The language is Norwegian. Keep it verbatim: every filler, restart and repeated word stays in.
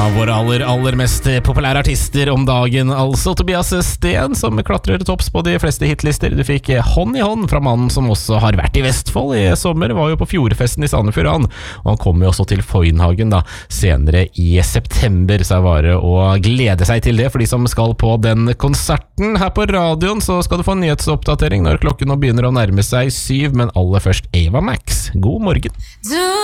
våre aller, aller mest populære artister om dagen, altså Tobias Sten, som klatrer til topps på de fleste hitlister. Du fikk Hånd i hånd fra mannen som også har vært i Vestfold i sommer, var jo på Fjordfesten i Sandefjord han, og han kommer jo også til Foynhagen da, senere i september, så er det bare å glede seg til det. For de som skal på den konserten her på radioen, så skal du få en nyhetsoppdatering når klokken nå begynner å nærme seg syv, men aller først Ava Max. God morgen.